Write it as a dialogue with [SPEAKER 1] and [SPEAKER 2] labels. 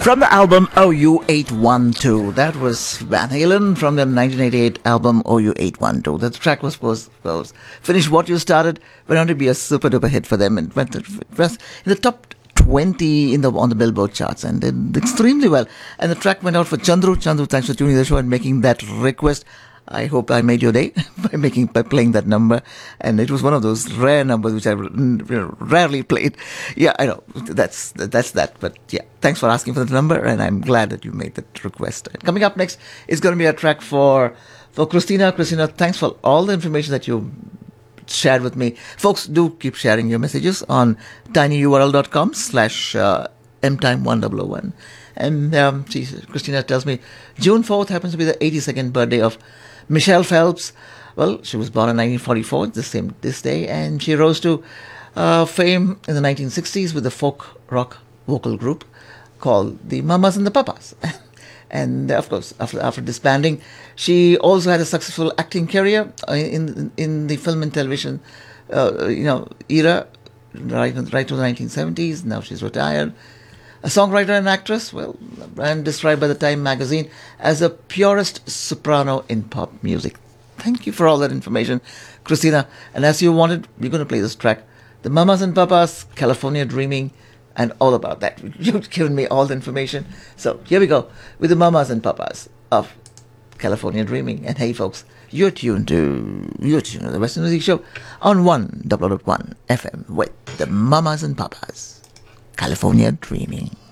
[SPEAKER 1] From the album OU812, that was Van Halen from the 1988 album OU812. The track was Finish What You Started, went on to be a super duper hit for them and went in the top 20 on the Billboard charts and did extremely well. And the track went out for Chandru. Chandru, thanks for tuning the show and making that request. I hope I made your day by playing that number, and it was one of those rare numbers which I rarely played. Yeah, I know that's that, but yeah, thanks for asking for the number, and I'm glad that you made that request. And coming up next is going to be a track for Christina. Christina, thanks for all the information that you shared with me. Folks, do keep sharing your messages on tinyurl.com/mtime1001. And Christina tells me June 4th happens to be the 82nd birthday of Michelle Phelps. Well, she was born in 1944, this day, and she rose to fame in the 1960s with a folk rock vocal group called the Mamas and the Papas. And of course, after disbanding, she also had a successful acting career in the film and television, era, right to the 1970s. Now she's retired. A songwriter and actress, and described by the Time magazine as a purest soprano in pop music. Thank you for all that information, Christina. And as you wanted, we're going to play this track, the Mamas and Papas, California Dreaming, and all about that. You've given me all the information. So here we go with the Mamas and Papas of California Dreaming. And hey, folks, you're tuned to the Western Music Show on 100.1 FM with the Mamas and Papas, California Dreaming.